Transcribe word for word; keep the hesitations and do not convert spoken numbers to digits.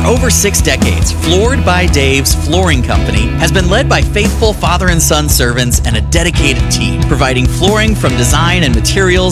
over six decades, Floored by Dave's Flooring Company has been led by faithful father and son servants and a dedicated team, providing flooring from design and materials